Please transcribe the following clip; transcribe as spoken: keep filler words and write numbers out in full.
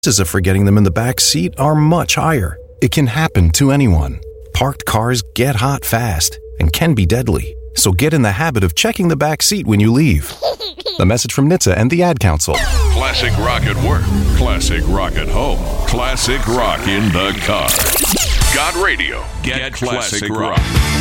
chances of forgetting them in the back seat are much higher. It can happen to anyone. Parked cars get hot fast and can be deadly. So get in the habit of checking the back seat when you leave. The message from N H T S A and the Ad Council. Classic rock at work. Classic rock at home. Classic rock in the car. God Radio. Get, Get classic, classic rock. rock.